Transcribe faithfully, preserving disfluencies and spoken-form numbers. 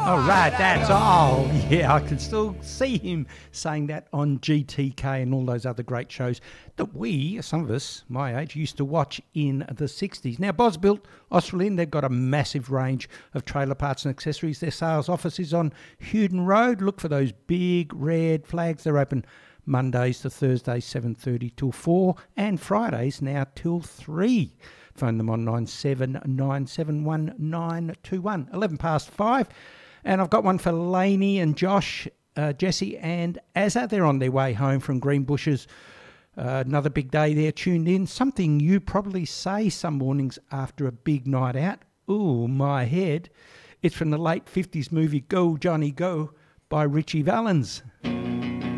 All right, that's all. Yeah, I can still see him saying that on G T K and all those other great shows that we, some of us, my age, used to watch in the sixties. Now, Bosbuilt, Australind, they've got a massive range of trailer parts and accessories. Their sales office is on Hewden Road. Look for those big red flags. They're open Mondays to Thursdays, seven thirty till four, and Fridays now till three. Phone them on nine seven nine seven one nine two one. eleven past five. And I've got one for Lainey and Josh, uh, Jesse and Azza. They're on their way home from Greenbushes. Uh, another big day there, tuned in. Something you probably say some mornings after a big night out. Ooh, my head. It's from the late fifties movie Go, Johnny, Go by Richie Valens.